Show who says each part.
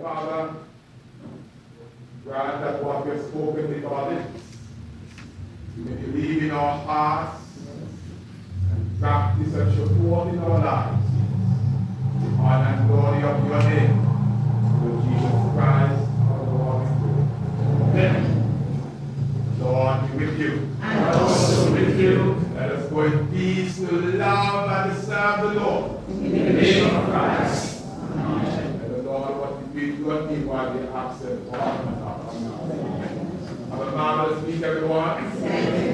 Speaker 1: Father, grant that what we have spoken with our lips, we may believe in our hearts and practice and show forth in our lives the honor and glory of your name, through Jesus Christ, our Lord and Lord. Amen. Lord be with you.
Speaker 2: And also with you.
Speaker 1: Let us go in peace to love and serve the Lord.
Speaker 2: In the name of Christ. Amen.
Speaker 1: May the Lord what we do and be while we absent. Have a marvelous week, everyone.